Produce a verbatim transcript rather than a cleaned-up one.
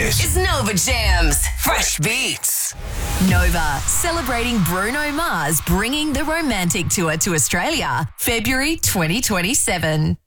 This is Nova Jams. Fresh beats. Nova, celebrating Bruno Mars bringing the Romantic Tour to Australia, February twenty twenty-seven.